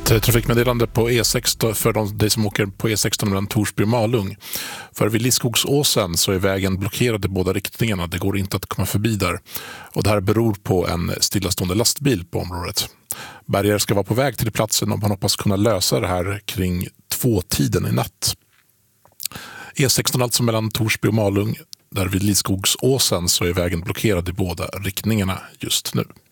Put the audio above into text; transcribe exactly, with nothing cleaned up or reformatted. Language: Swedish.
Ett trafikmeddelande på E sexton för de, de som åker på E sexton mellan Torsby och Malung. För vid Lidskogsåsen så är vägen blockerad i båda riktningarna. Det går inte att komma förbi där. Och det här beror på en stillastående lastbil på området. Bärgare ska vara på väg till platsen och man hoppas kunna lösa det här kring två-tiden i natt. E sexton alltså mellan Torsby och Malung. Där vid Lidskogsåsen så är vägen blockerad i båda riktningarna just nu.